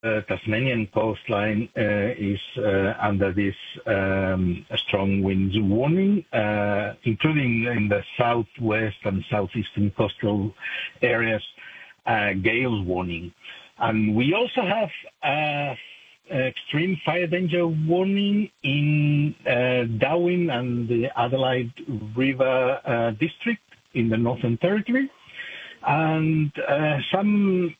Tasmanian coastline is under this strong winds warning, including in the southwest and southeastern coastal areas, gales warning. And we also have extreme fire danger warning in Darwin and the Adelaide River District in the Northern Territory, and some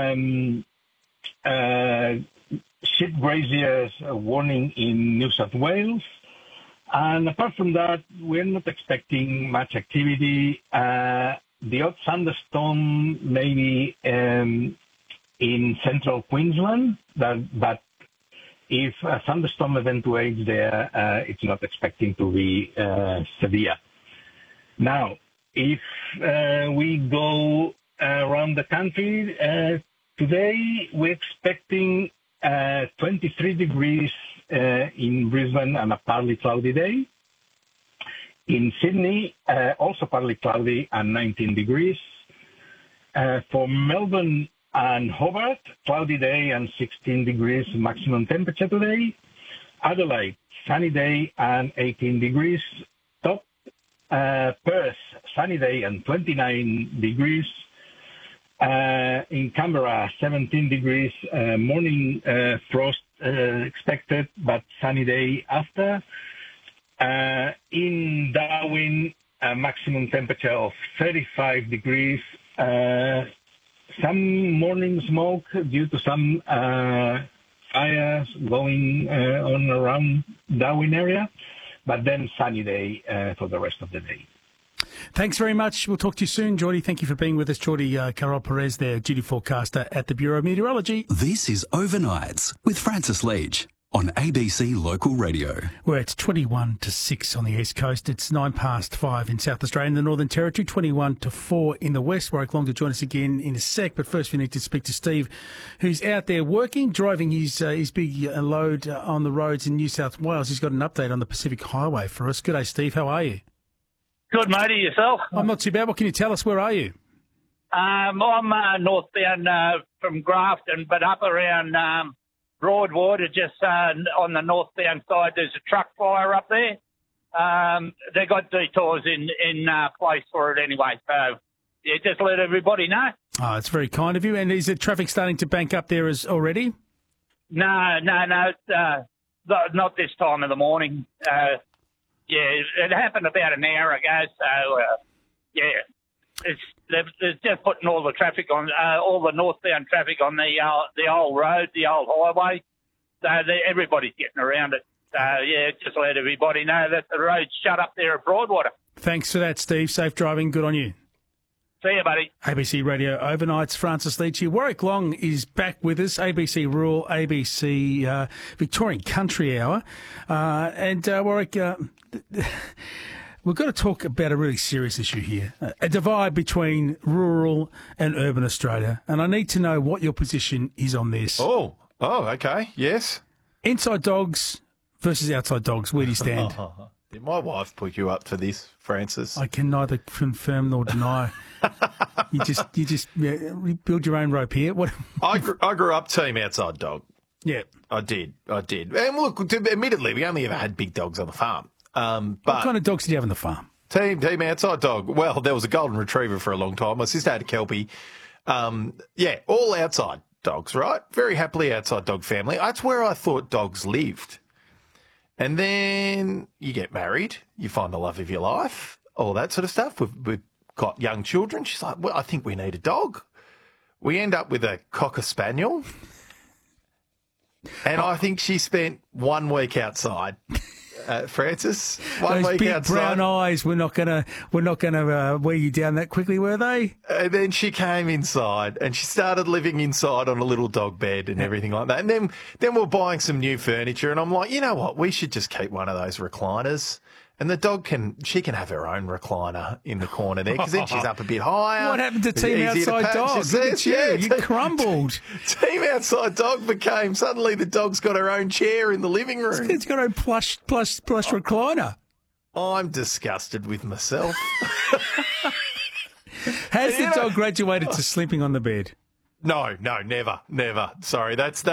ship braziers warning in New South Wales. And apart from that, we're not expecting much activity. The odd thunderstorm maybe in central Queensland, but if a thunderstorm eventuates there, it's not expecting to be severe. Now, if we go around the country, today we're expecting 23 degrees in Brisbane and a partly cloudy day. In Sydney, also partly cloudy and 19 degrees. For Melbourne and Hobart, cloudy day and 16 degrees maximum temperature today. Adelaide, sunny day and 18 degrees top. Perth, sunny day and 29 degrees. In Canberra, 17 degrees, morning frost expected, but sunny day after. In Darwin, a maximum temperature of 35 degrees. Some morning smoke due to some fires going on around Darwin area, but then sunny day for the rest of the day. Thanks very much. We'll talk to you soon, Geordie. Thank you for being with us, Geordie Carol Perez there, duty forecaster at the Bureau of Meteorology. This is Overnights with Francis Leach on ABC Local Radio. Where it's 21 to 6 on the East Coast. It's 5:09 in South Australia and the Northern Territory, 21 to 4 in the West. Warwick Long to join us again in a sec. But first we need to speak to Steve, who's out there working, driving his big load on the roads in New South Wales. He's got an update on the Pacific Highway for us. G'day, Steve. How are you? Good, matey. Yourself? I'm not too bad. What can you tell us? Where are you? I'm northbound from Grafton, but up around Broadwater, just on the northbound side, there's a truck fire up there. They got detours in place for it anyway. So, yeah, just let everybody know. Oh, it's very kind of you. And is the traffic starting to bank up there as already? No. Not this time of the morning. Yeah, it happened about an hour ago. So, they're just putting all the traffic on, all the northbound traffic on the old road, the old highway. So everybody's getting around it. So, yeah, just let everybody know that the road's shut up there at Broadwater. Thanks for that, Steve. Safe driving. Good on you. See you, buddy. ABC Radio Overnights, Francis Leach here. Warwick Long is back with us, ABC Rural, ABC Victorian Country Hour. Warwick, we've got to talk about a really serious issue here, a divide between rural and urban Australia. And I need to know what your position is on this. Oh, okay, yes. Inside dogs versus outside dogs, where do you stand? Did my wife put you up for this, Francis? I can neither confirm nor deny. You just build your own rope here. What? I grew up team outside dog. Yeah, I did. And look, admittedly, we only ever had big dogs on the farm. But what kind of dogs did you have on the farm? Team outside dog. Well, there was a golden retriever for a long time. My sister had a Kelpie. All outside dogs, right? Very happily outside dog family. That's where I thought dogs lived. And then you get married, you find the love of your life, all that sort of stuff. We've got young children. She's like, well, I think we need a dog. We end up with a Cocker Spaniel. And I think she spent 1 week outside. Francis, 1 Those week big outside. brown eyes were not gonna wear you down that quickly, were they? And then she came inside and she started living inside on a little dog bed and everything like that. And then we're buying some new furniture and I'm like, you know what? We should just keep one of those recliners. And the dog can have her own recliner in the corner there because then she's up a bit higher. What happened to It's Team easier to Outside pat. Dog? She Look at says, you. You crumbled. Team Outside Dog became, suddenly the dog's got her own chair in the living room. It's got her own plush recliner. I'm disgusted with myself. Has the dog graduated to sleeping on the bed? No, never. Sorry, that's